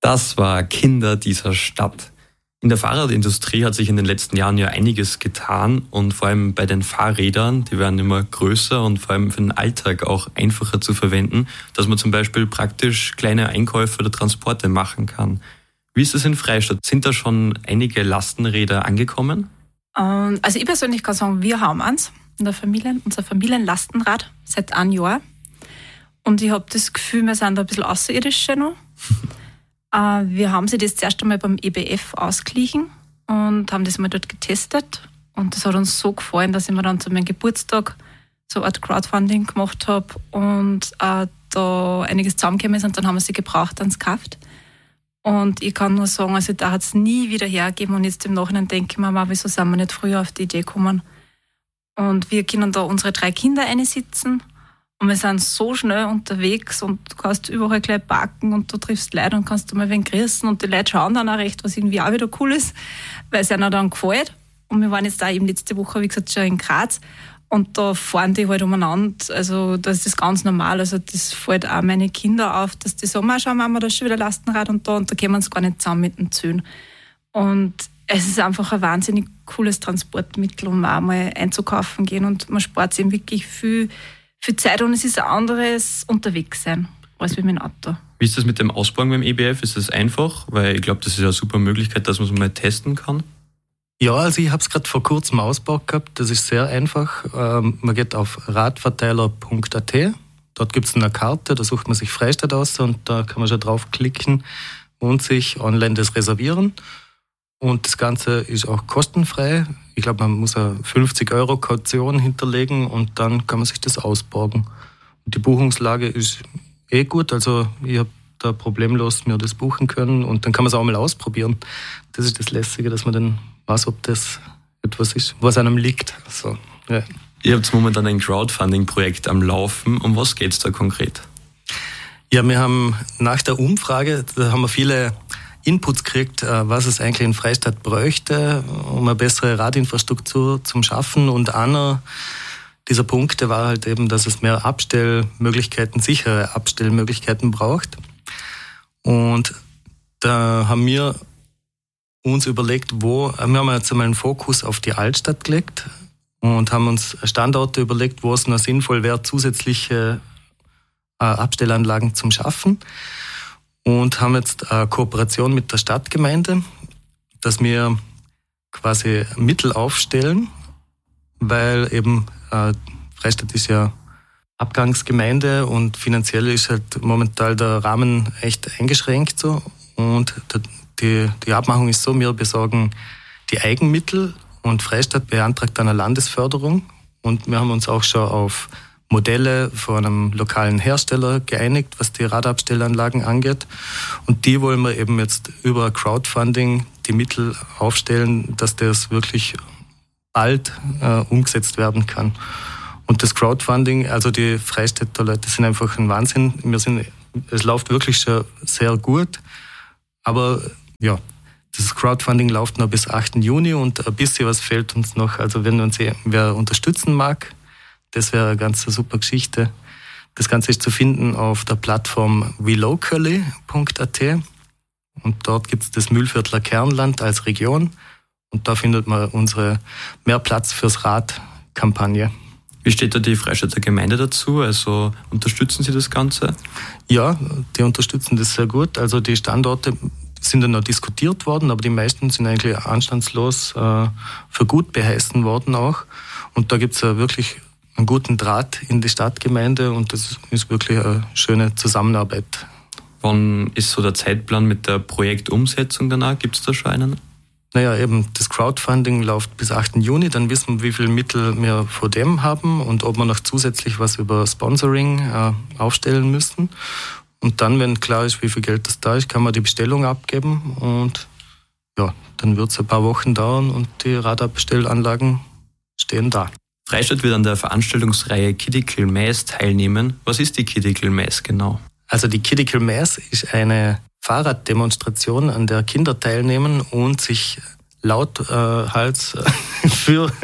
Das war Kinder dieser Stadt. In der Fahrradindustrie hat sich in den letzten Jahren ja einiges getan und vor allem bei den Fahrrädern, die werden immer größer und vor allem für den Alltag auch einfacher zu verwenden, dass man zum Beispiel praktisch kleine Einkäufe oder Transporte machen kann. Wie ist es in Freistadt? Sind da schon einige Lastenräder angekommen? Also ich persönlich kann sagen, wir haben eins in der Familie, unser Familienlastenrad seit einem Jahr. Und ich habe das Gefühl, wir sind da ein bisschen Außerirdische noch. Wir haben sie das zuerst einmal beim EBF ausgeglichen und haben das mal dort getestet. Und das hat uns so gefallen, dass ich mir dann zu meinem Geburtstag so eine Art Crowdfunding gemacht habe und da einiges zusammengekommen ist und dann haben wir sie gebraucht dann gekauft. Und ich kann nur sagen, also da hat es nie wieder hergegeben und jetzt im Nachhinein denke ich mir, wieso sind wir nicht früher auf die Idee gekommen. Und wir können da unsere 3 Kinder einsitzen. Und wir sind so schnell unterwegs und du kannst überall gleich parken und du triffst Leute und kannst mal wen grüßen und die Leute schauen dann auch recht, was irgendwie auch wieder cool ist, weil es ihnen dann gefällt. Und wir waren jetzt da eben letzte Woche, wie gesagt, schon in Graz und da fahren die halt umeinander. Also da ist das ganz normal. Also das fällt auch meine Kinder auf, dass die sagen, schau Mama, da ist schon wieder Lastenrad und da kommen sie gar nicht zusammen mit den Zöhnen. Und es ist einfach ein wahnsinnig cooles Transportmittel, um auch mal einzukaufen gehen und man spart sich eben wirklich viel Zeit und es ist ein anderes Unterwegssein als mit dem Auto. Wie ist das mit dem Ausbauen beim EBF? Ist das einfach? Weil ich glaube, das ist ja eine super Möglichkeit, dass man es mal testen kann. Ja, also ich habe es gerade vor kurzem ausgebaut gehabt. Das ist sehr einfach. Man geht auf radverteiler.at. Dort gibt es eine Karte, da sucht man sich Freistadt aus und da kann man schon draufklicken und sich online das reservieren. Und das Ganze ist auch kostenfrei. Ich glaube, man muss eine 50 € Kaution hinterlegen und dann kann man sich das ausborgen. Und die Buchungslage ist gut, also ich habe da problemlos mir das buchen können und dann kann man es auch mal ausprobieren. Das ist das Lässige, dass man dann weiß, ob das etwas ist, was einem liegt. Also, ja. Ihr habt momentan ein Crowdfunding-Projekt am Laufen. Um was geht es da konkret? Ja, wir haben nach der Umfrage, da haben wir viele Inputs gekriegt, was es eigentlich in Freistadt bräuchte, um eine bessere Radinfrastruktur zu schaffen. Und einer dieser Punkte war halt eben, dass es mehr Abstellmöglichkeiten, sichere Abstellmöglichkeiten braucht. Und da haben wir uns überlegt, wir haben jetzt einmal einen Fokus auf die Altstadt gelegt und haben uns Standorte überlegt, wo es noch sinnvoll wäre, zusätzliche Abstellanlagen zu schaffen. Und haben jetzt eine Kooperation mit der Stadtgemeinde, dass wir quasi Mittel aufstellen, weil eben Freistadt ist ja Abgangsgemeinde und finanziell ist halt momentan der Rahmen echt eingeschränkt so. Und die Abmachung ist so, wir besorgen die Eigenmittel und Freistadt beantragt dann eine Landesförderung. Und wir haben uns auch schon auf Modelle von einem lokalen Hersteller geeinigt, was die Radabstellanlagen angeht. Und die wollen wir eben jetzt über Crowdfunding die Mittel aufstellen, dass das wirklich bald umgesetzt werden kann. Und das Crowdfunding, also die Freistädter Leute sind einfach ein Wahnsinn. Es läuft wirklich schon sehr gut. Aber ja, das Crowdfunding läuft noch bis 8. Juni und ein bisschen was fehlt uns noch. Also wenn uns wer unterstützen mag, das wäre eine ganz super Geschichte. Das Ganze ist zu finden auf der Plattform welocally.at und dort gibt es das Mühlviertler Kernland als Region und da findet man unsere Mehr Platz fürs Rad-Kampagne. Wie steht da die Freistädter Gemeinde dazu? Also unterstützen Sie das Ganze? Ja, die unterstützen das sehr gut. Also die Standorte sind dann noch diskutiert worden, aber die meisten sind eigentlich anstandslos für gut beheißen worden auch. Und da gibt es ja wirklich einen guten Draht in die Stadtgemeinde und das ist wirklich eine schöne Zusammenarbeit. Wann ist so der Zeitplan mit der Projektumsetzung danach? Gibt es da schon einen? Naja, eben das Crowdfunding läuft bis 8. Juni, dann wissen wir, wie viel Mittel wir vor dem haben und ob wir noch zusätzlich was über Sponsoring aufstellen müssen. Und dann, wenn klar ist, wie viel Geld das da ist, kann man die Bestellung abgeben und ja, dann wird es ein paar Wochen dauern und die Radabstellanlagen stehen da. Freistadt wird an der Veranstaltungsreihe Kidikel Mass teilnehmen. Was ist die Kidikel Mass genau? Also die Kidikel Mass ist eine Fahrraddemonstration, an der Kinder teilnehmen und sich lauthals für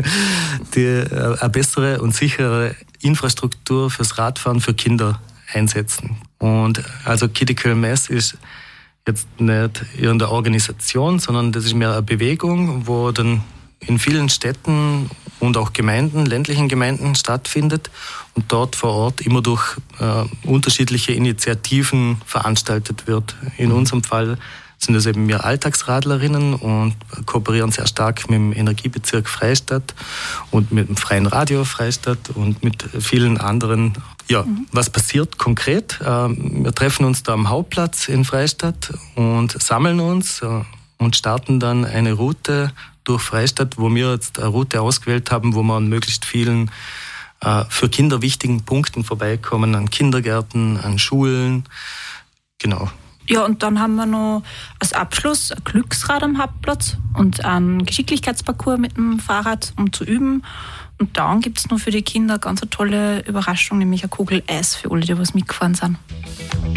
eine bessere und sichere Infrastruktur fürs Radfahren für Kinder einsetzen. Und also Kidikel Mass ist jetzt nicht irgendeine Organisation, sondern das ist mehr eine Bewegung, wo dann in vielen Städten und auch Gemeinden, ländlichen Gemeinden stattfindet und dort vor Ort immer durch unterschiedliche Initiativen veranstaltet wird. In unserem Fall sind das eben wir Alltagsradlerinnen und kooperieren sehr stark mit dem Energiebezirk Freistadt und mit dem Freien Radio Freistadt und mit vielen anderen. Ja, was passiert konkret? Wir treffen uns da am Hauptplatz in Freistadt und sammeln uns und starten dann eine Route durch Freistadt, wo wir jetzt eine Route ausgewählt haben, wo wir an möglichst vielen für Kinder wichtigen Punkten vorbeikommen, an Kindergärten, an Schulen, genau. Ja, und dann haben wir noch als Abschluss ein Glücksrad am Hauptplatz und einen Geschicklichkeitsparcours mit dem Fahrrad, um zu üben. Und dann gibt es noch für die Kinder ganz eine tolle Überraschung, nämlich eine Kugel Eis für alle, die was mitgefahren sind.